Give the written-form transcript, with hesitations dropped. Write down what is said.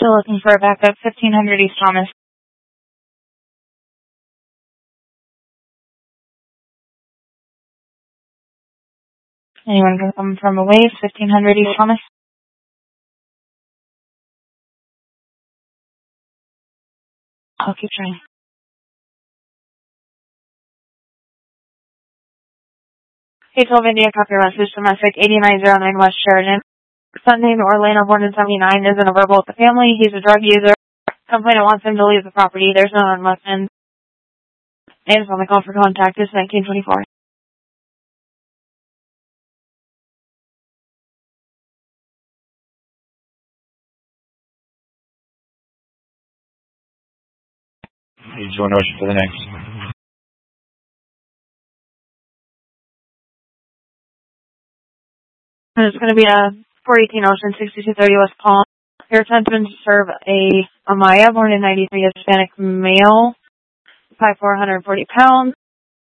Still looking for a backup, 1500 East Thomas. Anyone can come from a wave, 1500 East Thomas. I'll keep trying. 812 India, copy your message, domestic 8909 West Sheridan. Son named Orlando, born in 79, isn't a verbal with the family. He's a drug user. Complainant wants him to leave the property. There's no one left in. Names on the call for contact is 1924. You join Ocean for the next. And it's going to be a 418 Ocean, 6230 West Palm. Your attention to serve a Amaya, born in 93, Hispanic male, 5'4", 140 pounds.